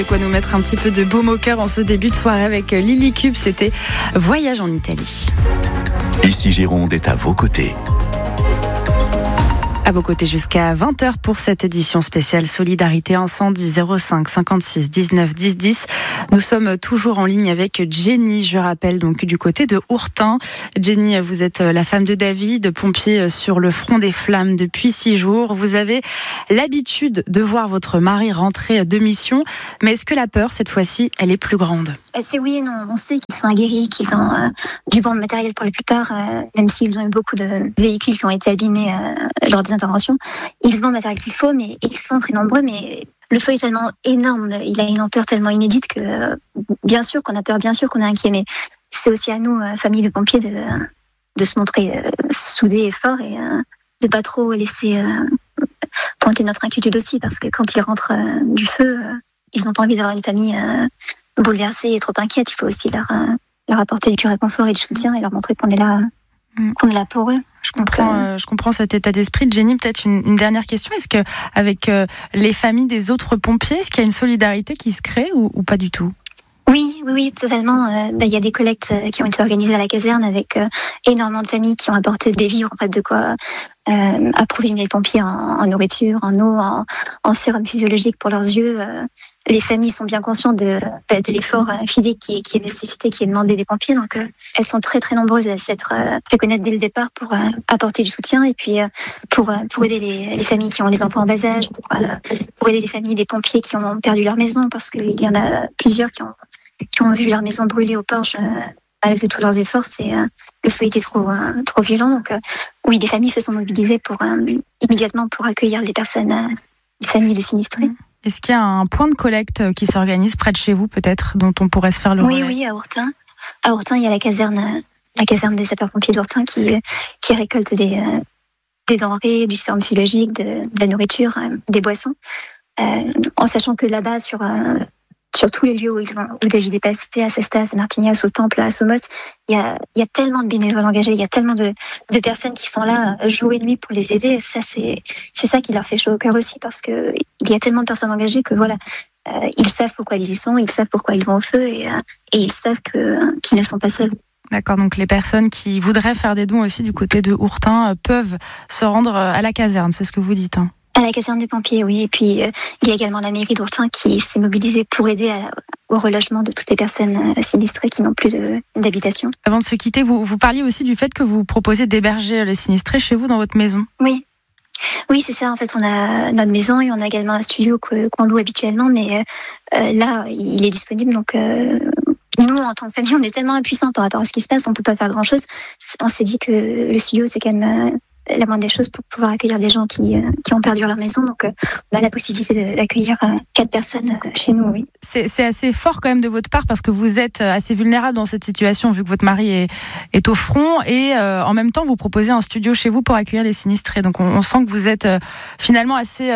De quoi nous mettre un petit peu de baume au cœur en ce début de soirée avec Lily Cube, c'était Voyage en Italie. Ici Gironde est à vos côtés. À vos côtés jusqu'à 20h pour cette édition spéciale Solidarité Incendie 05 56 19 10 10. Nous sommes toujours en ligne avec Jenny, je rappelle, donc du côté de Hourtin. Jenny, vous êtes la femme de David, pompier sur le front des flammes depuis 6 jours. Vous avez l'habitude de voir votre mari rentrer de mission, mais est-ce que la peur, cette fois-ci, elle est plus grande ? C'est oui et non. On sait qu'ils sont aguerris, qu'ils ont du bon matériel pour la plupart, même s'ils ont eu beaucoup de véhicules qui ont été abîmés lors des interventions. Ils ont le matériel qu'il faut, mais ils sont très nombreux. Mais le feu est tellement énorme, il a une ampleur tellement inédite que bien sûr qu'on a peur, bien sûr qu'on est inquiet. Mais c'est aussi à nous, famille de pompiers, de se montrer soudés et forts et de pas trop laisser pointer notre inquiétude aussi, parce que quand ils rentrent du feu, ils n'ont pas envie d'avoir une famille bouleversée et trop inquiète. Il faut aussi leur apporter du réconfort et du soutien et leur montrer qu'on est là pour eux. Je comprends cet état d'esprit. Jenny, peut-être une dernière question. Est-ce que avec les familles des autres pompiers, est-ce qu'il y a une solidarité qui se crée ou pas du tout ? Oui, totalement. Il y a des collectes qui ont été organisées à la caserne avec énormément de familles qui ont apporté des vivres, en fait, de quoi approvisionner les pompiers en nourriture, en eau, en sérum physiologique pour leurs yeux. Les familles sont bien conscientes de l'effort physique qui est nécessité, qui est demandé des pompiers. Donc, elles sont très très nombreuses à s'être fait connaître dès le départ pour apporter du soutien et puis pour aider les familles qui ont les enfants en bas âge, pour aider les familles des pompiers qui ont perdu leur maison, parce qu'il y en a plusieurs qui ont vu leur maison brûler au porche malgré tous leurs efforts. Le feu était trop violent. Donc, oui, des familles se sont mobilisées immédiatement pour accueillir les personnes, les familles de sinistrés. Est-ce qu'il y a un point de collecte qui s'organise près de chez vous, peut-être, dont on pourrait se faire le relais ? Oui, à Hourtin. À Hourtin, il y a la caserne des sapeurs-pompiers d'Hourtin qui récolte des denrées, du sérum physiologique, de la nourriture, des boissons. En sachant que là-bas, sur tous les lieux où David est passé, à Cestas, à Martignas, au Temple, à Somos, il y a tellement de bénévoles engagés, il y a tellement de personnes qui sont là jour et nuit pour les aider. Ça, c'est ça qui leur fait chaud au cœur aussi, parce que il y a tellement de personnes engagées que voilà, ils savent pourquoi ils y sont, ils savent pourquoi ils vont au feu et ils savent qu'ils ne sont pas seuls. D'accord, donc les personnes qui voudraient faire des dons aussi du côté de Hourtin peuvent se rendre à la caserne, c'est ce que vous dites, hein ? À la caserne des pompiers, oui. Et puis, il y a également la mairie d'Hourtin qui s'est mobilisée pour aider au relogement de toutes les personnes sinistrées qui n'ont plus d'habitation. Avant de se quitter, vous parliez aussi du fait que vous proposez d'héberger les sinistrés chez vous dans votre maison. Oui, c'est ça. En fait, on a notre maison et on a également un studio qu'on loue habituellement. Mais là, il est disponible. Donc, nous, en tant que famille, on est tellement impuissants par rapport à ce qui se passe. On ne peut pas faire grand-chose. On s'est dit que le studio, c'est quand même la moindre des choses pour pouvoir accueillir des gens qui ont perdu leur maison. Donc, on a la possibilité d'accueillir 4 personnes chez nous, oui. C'est assez fort quand même de votre part, parce que vous êtes assez vulnérable dans cette situation, vu que votre mari est au front, et en même temps, vous proposez un studio chez vous pour accueillir les sinistrés. Donc, on sent que vous êtes finalement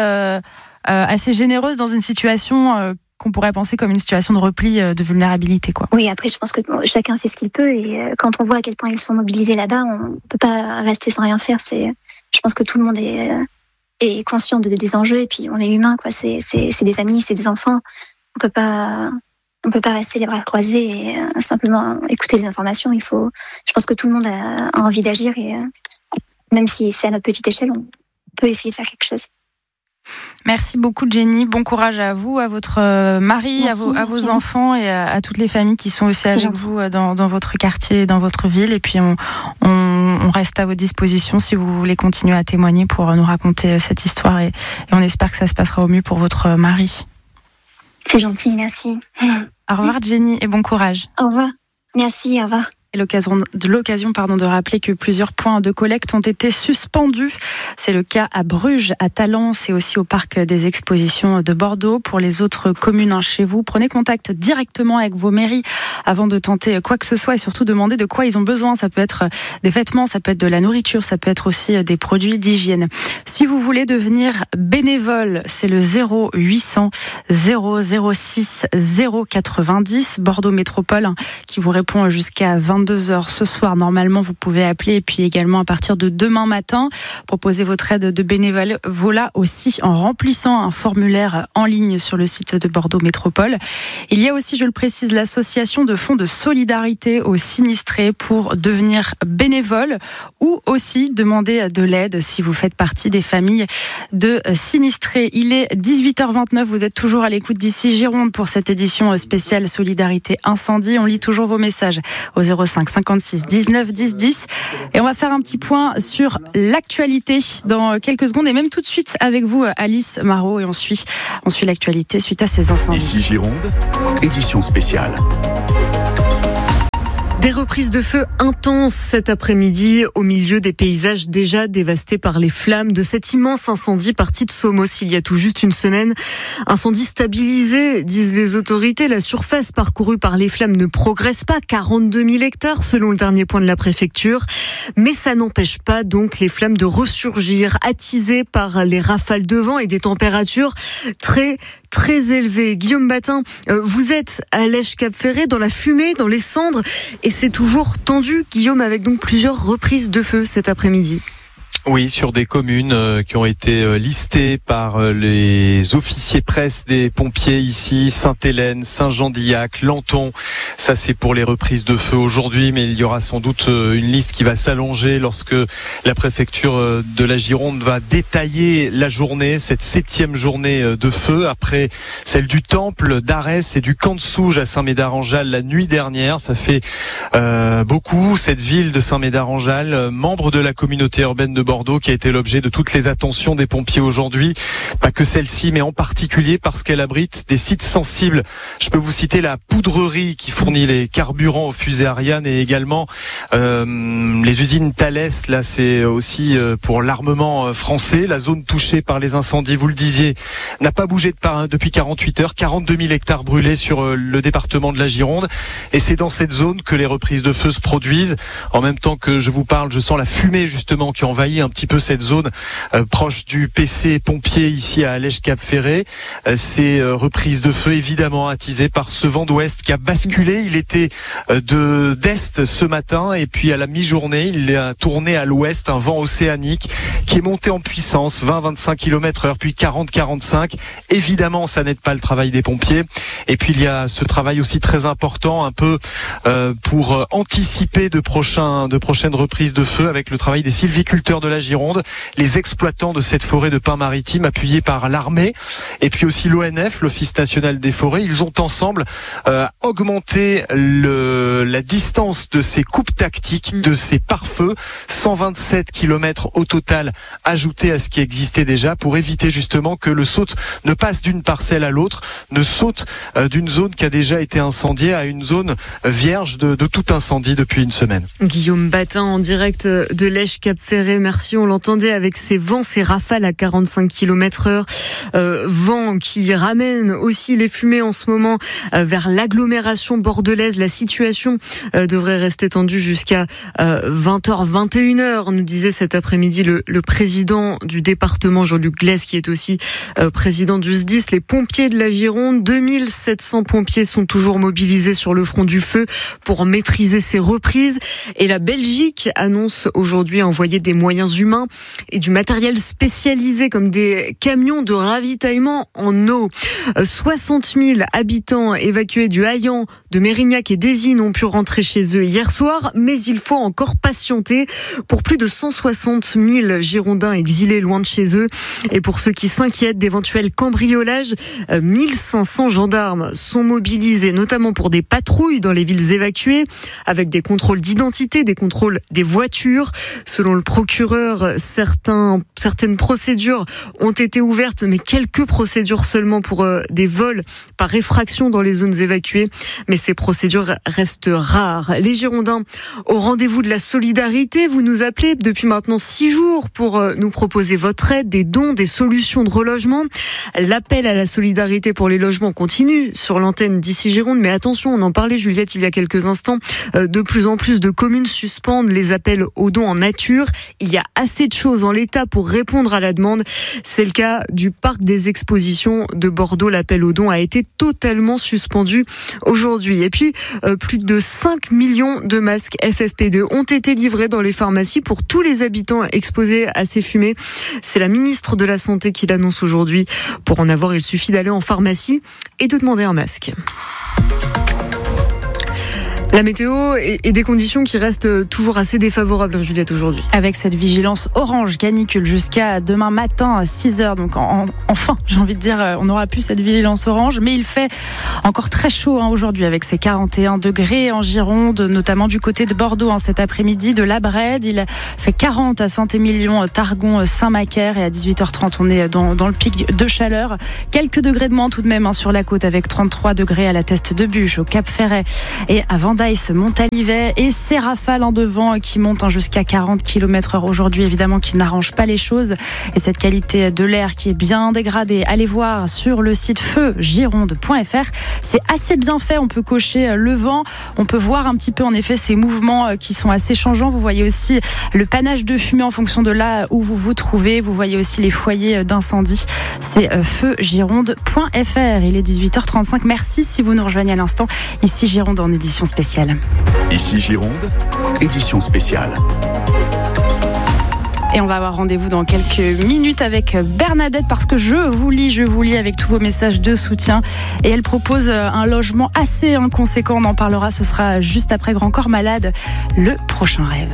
assez généreuse dans une situation qu'on pourrait penser comme une situation de repli, de vulnérabilité, quoi. Oui, après, je pense que chacun fait ce qu'il peut, et quand on voit à quel point ils sont mobilisés là-bas, on peut pas rester sans rien faire. Je pense que tout le monde est conscient des enjeux, et puis on est humain, quoi. C'est des familles, c'est des enfants. On peut pas rester les bras croisés et simplement écouter les informations. Je pense que tout le monde a envie d'agir, et même si c'est à notre petite échelle, on peut essayer de faire quelque chose. Merci beaucoup, Jenny. Bon courage à vous, à votre mari, merci, à vos enfants et à toutes les familles qui sont aussi avec vous dans votre quartier, dans votre ville. Et puis on reste à votre disposition si vous voulez continuer à témoigner pour nous raconter cette histoire. Et on espère que ça se passera au mieux pour votre mari. C'est gentil, merci. Au revoir, Jenny, et bon courage. Au revoir. Merci, au revoir. L'occasion de rappeler que plusieurs points de collecte ont été suspendus. C'est le cas à Bruges, à Talence et aussi au parc des expositions de Bordeaux. Pour les autres communes chez vous, prenez contact directement avec vos mairies avant de tenter quoi que ce soit, et surtout demandez de quoi ils ont besoin. Ça peut être des vêtements, ça peut être de la nourriture, ça peut être aussi des produits d'hygiène. Si vous voulez devenir bénévole, c'est le 0800 006 090 Bordeaux Métropole qui vous répond jusqu'à 22h. 22h ce soir. Normalement, vous pouvez appeler et puis également à partir de demain matin, proposer votre aide de bénévolat aussi en remplissant un formulaire en ligne sur le site de Bordeaux Métropole. Il y a aussi, je le précise, l'association de fonds de solidarité aux sinistrés pour devenir bénévole ou aussi demander de l'aide si vous faites partie des familles de sinistrés. Il est 18h29, vous êtes toujours à l'écoute d'ici Gironde pour cette édition spéciale Solidarité Incendie. On lit toujours vos messages au 05 56 19 10 10 et on va faire un petit point sur l'actualité dans quelques secondes et même tout de suite avec vous Alice Marot et on suit l'actualité suite à ces incendies. Ici Gironde, édition spéciale. Des reprises de feu intenses cet après-midi au milieu des paysages déjà dévastés par les flammes de cet immense incendie parti de Somos il y a tout juste une semaine. Incendie stabilisé, disent les autorités. La surface parcourue par les flammes ne progresse pas, 42 000 hectares selon le dernier point de la préfecture. Mais ça n'empêche pas donc les flammes de ressurgir, attisées par les rafales de vent et des températures très élevées. Guillaume Batin, vous êtes à Lèche-Cap-Ferré, dans la fumée, dans les cendres, et c'est toujours tendu, Guillaume, avec donc plusieurs reprises de feu cet après-midi. Oui, sur des communes qui ont été listées par les officiers presse des pompiers ici, Sainte-Hélène, Saint-Jean-d'Illac, Lanton. Ça, c'est pour les reprises de feu aujourd'hui, mais il y aura sans doute une liste qui va s'allonger lorsque la préfecture de la Gironde va détailler la journée, cette 7e journée de feu, après celle du Temple, d'Arès et du Camp de Souge à Saint-Médard-en-Jalles la nuit dernière. Ça fait beaucoup, cette ville de Saint-Médard-en-Jalles, membre de la communauté urbaine de Bordeaux, qui a été l'objet de toutes les attentions des pompiers aujourd'hui. Pas que celle-ci, mais en particulier parce qu'elle abrite des sites sensibles. Je peux vous citer la poudrerie qui fournit les carburants aux fusées Ariane et également les usines Thales. Là, c'est aussi pour l'armement français. La zone touchée par les incendies, vous le disiez, n'a pas bougé depuis 48 heures. 42 000 hectares brûlés sur le département de la Gironde. Et c'est dans cette zone que les reprises de feu se produisent. En même temps que je vous parle, je sens la fumée justement qui envahit un petit peu cette zone proche du PC pompier ici à Lèche-Cap-Ferré. Ces reprises de feu évidemment attisées par ce vent d'ouest qui a basculé. Il était d'est ce matin et puis à la mi-journée, il a tourné à l'ouest, un vent océanique qui est monté en puissance, 20-25 km/h, puis 40-45. Évidemment, ça n'aide pas le travail des pompiers. Et puis il y a ce travail aussi très important, un peu pour anticiper de prochaines reprises de feu avec le travail des sylviculteurs de la Gironde, les exploitants de cette forêt de pins maritimes appuyés par l'armée et puis aussi l'ONF, l'Office national des forêts. Ils ont ensemble augmenté la distance de ces coupes tactiques, de ces pare-feux, 127 km au total ajoutés à ce qui existait déjà pour éviter justement que le saute ne passe d'une parcelle à l'autre, ne saute d'une zone qui a déjà été incendiée à une zone vierge de tout incendie depuis une semaine. Guillaume Batin en direct de Lèche-Cap-Ferré. Merci, on l'entendait avec ces vents, ces rafales à 45 km/h. Vents qui ramènent aussi les fumées en ce moment vers l'agglomération bordelaise. La situation devrait rester tendue jusqu'à 20h, 21h, nous disait cet après-midi le président du département, Jean-Luc Glès, qui est aussi président du SDIS. Les pompiers de la Gironde, 2700 pompiers sont toujours mobilisés sur le front du feu pour maîtriser ces reprises. Et la Belgique annonce aujourd'hui envoyer des moyens humains et du matériel spécialisé comme des camions de ravitaillement en eau. 60 000 habitants évacués du Haillan, de Mérignac et d'Ésine ont pu rentrer chez eux hier soir, mais il faut encore patienter pour plus de 160 000 Girondins exilés loin de chez eux. Et pour ceux qui s'inquiètent d'éventuels cambriolages, 1500 gendarmes sont mobilisés, notamment pour des patrouilles dans les villes évacuées, avec des contrôles d'identité, des contrôles des voitures. Selon le procureur, certaines procédures ont été ouvertes, mais quelques procédures seulement pour des vols par effraction dans les zones évacuées. Mais ces procédures restent rares. Les Girondins au rendez-vous de la solidarité, vous nous appelez depuis maintenant 6 jours pour nous proposer votre aide, des dons, des solutions de relogement. L'appel à la solidarité pour les logements continue sur l'antenne d'Ici Gironde, mais attention, on en parlait Juliette il y a quelques instants, de plus en plus de communes suspendent les appels aux dons en nature. Il y a assez de choses en l'état pour répondre à la demande. C'est le cas du parc des expositions de Bordeaux. L'appel aux dons a été totalement suspendu aujourd'hui. Et puis, plus de 5 millions de masques FFP2 ont été livrés dans les pharmacies pour tous les habitants exposés à ces fumées. C'est la ministre de la Santé qui l'annonce aujourd'hui. Pour en avoir, il suffit d'aller en pharmacie et de demander un masque. La météo et des conditions qui restent toujours assez défavorables, Juliette, aujourd'hui. Avec cette vigilance orange canicule jusqu'à demain matin à 6h. Donc enfin, j'ai envie de dire, on n'aura plus cette vigilance orange. Mais il fait encore très chaud aujourd'hui avec ces 41 degrés en Gironde, notamment du côté de Bordeaux cet après-midi, de la Brède. Il fait 40 à Saint-Émilion, Targon, Saint-Macaire. Et à 18h30, on est dans le pic de chaleur. Quelques degrés de moins tout de même sur la côte avec 33 degrés à la Teste de Buch, au Cap Ferret et à Vendaille, Montalivet, et ces rafales en devant qui montent jusqu'à 40 km/h aujourd'hui, évidemment, qui n'arrangent pas les choses. Et cette qualité de l'air qui est bien dégradée, allez voir sur le site feugironde.fr. C'est assez bien fait, on peut cocher le vent, on peut voir un petit peu en effet ces mouvements qui sont assez changeants. Vous voyez aussi le panache de fumée en fonction de là où vous vous trouvez. Vous voyez aussi les foyers d'incendie. C'est feugironde.fr. Il est 18h35. Merci si vous nous rejoignez à l'instant. Ici Gironde en édition spéciale. Ici Gironde, édition spéciale. Et on va avoir rendez-vous dans quelques minutes avec Bernadette parce que je vous lis avec tous vos messages de soutien. Et elle propose un logement assez conséquent. On en parlera, ce sera juste après Grand Corps Malade, le prochain rêve.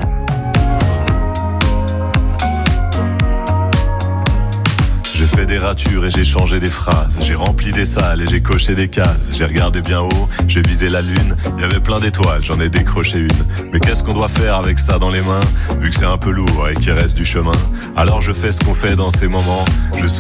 J'ai fait des ratures et j'ai changé des phrases. J'ai rempli des salles et j'ai coché des cases. J'ai regardé bien haut, j'ai visé la lune. Il y avait plein d'étoiles, j'en ai décroché une. Mais qu'est-ce qu'on doit faire avec ça dans les mains, vu que c'est un peu lourd et qu'il reste du chemin? Alors je fais ce qu'on fait dans ces moments. Je